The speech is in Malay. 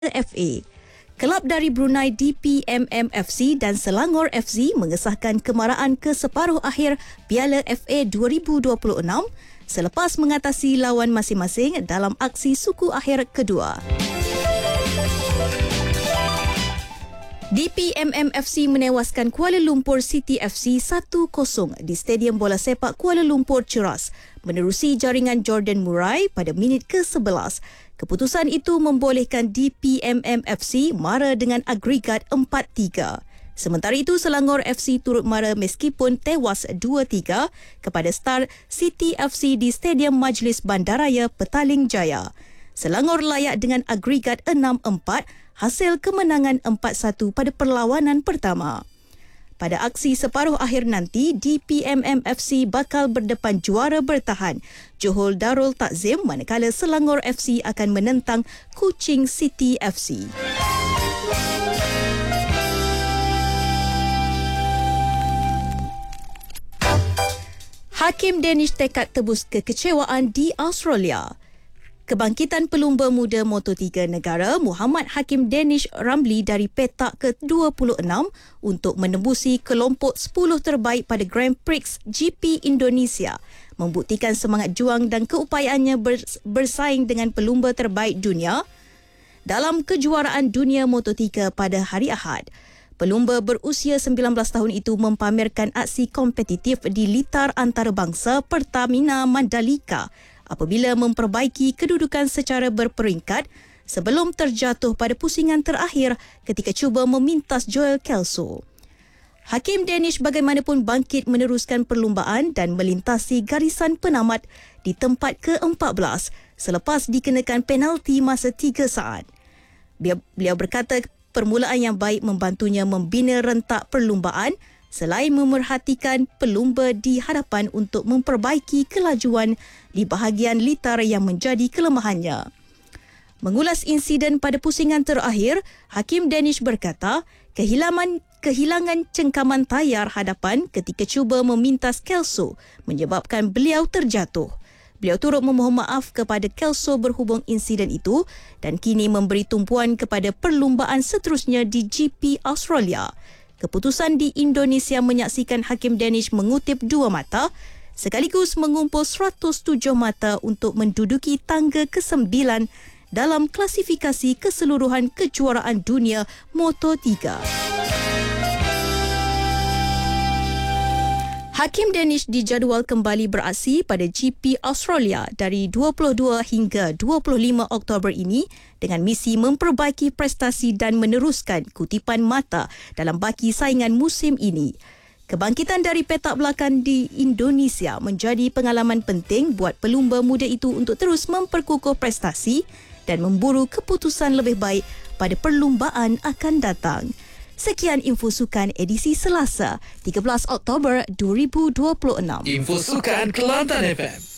FA. Kelab dari Brunei DPMM FC dan Selangor FC mengesahkan kemaraan ke separuh akhir Piala FA 2026 selepas mengatasi lawan masing-masing dalam aksi suku akhir kedua. DPMM FC menewaskan Kuala Lumpur City FC 1-0 di Stadium Bola Sepak Kuala Lumpur Cheras menerusi jaringan Jordan Murray pada minit ke-11. Keputusan itu membolehkan DPMM FC mara dengan agregat 4-3. Sementara itu, Selangor FC turut mara meskipun tewas 2-3 kepada Star City FC di Stadium Majlis Bandaraya Petaling Jaya. Selangor layak dengan agregat 6-4 hasil kemenangan 4-1 pada perlawanan pertama. Pada aksi separuh akhir nanti, DPMM FC bakal berdepan juara bertahan Johor Darul Takzim manakala Selangor FC akan menentang Kuching City FC. Hakim Danish tekad tebus kekecewaan di Australia. Kebangkitan pelumba muda Moto3 negara Muhammad Hakim Danish Ramli dari petak ke-26 untuk menembusi kelompok 10 terbaik pada Grand Prix GP Indonesia membuktikan semangat juang dan keupayaannya bersaing dengan pelumba terbaik dunia dalam kejuaraan dunia Moto3 pada hari Ahad. Pelumba berusia 19 tahun itu mempamerkan aksi kompetitif di litar antarabangsa Pertamina Mandalika apabila memperbaiki kedudukan secara berperingkat sebelum terjatuh pada pusingan terakhir ketika cuba memintas Joel Kelso. Hakim Danish bagaimanapun bangkit meneruskan perlumbaan dan melintasi garisan penamat di tempat ke-14 selepas dikenakan penalti masa 3 saat. Beliau berkata permulaan yang baik membantunya membina rentak perlumbaan selain memerhatikan pelumba di hadapan untuk memperbaiki kelajuan di bahagian litar yang menjadi kelemahannya. Mengulas insiden pada pusingan terakhir, Hakim Danish berkata kehilangan cengkaman tayar hadapan ketika cuba memintas Kelso menyebabkan beliau terjatuh. Beliau turut memohon maaf kepada Kelso berhubung insiden itu dan kini memberi tumpuan kepada perlumbaan seterusnya di GP Australia. Keputusan di Indonesia menyaksikan Hakim Danish mengutip 2 mata sekaligus mengumpul 107 mata untuk menduduki tangga ke-9 dalam klasifikasi keseluruhan kejuaraan dunia Moto3. Hakim Danish dijadual kembali beraksi pada GP Australia dari 22 hingga 25 Oktober ini dengan misi memperbaiki prestasi dan meneruskan kutipan mata dalam baki saingan musim ini. Kebangkitan dari petak belakang di Indonesia menjadi pengalaman penting buat pelumba muda itu untuk terus memperkukuh prestasi dan memburu keputusan lebih baik pada perlumbaan akan datang. Sekian Info Sukan edisi Selasa, 13 Oktober 2026. Info Sukan Kelantan FM.